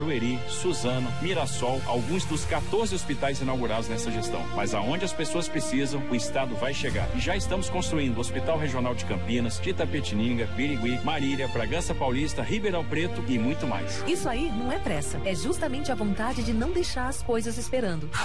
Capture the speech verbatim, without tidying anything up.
Barueri, Suzano, Mirassol, alguns dos quatorze hospitais inaugurados nessa gestão. Mas aonde as pessoas precisam, o Estado vai chegar. E já estamos construindo o Hospital Regional de Campinas, de Itapetininga, Birigui, Marília, Bragança Paulista, Ribeirão Preto e muito mais. Isso aí não é pressa, é justamente a vontade de não deixar as coisas esperando.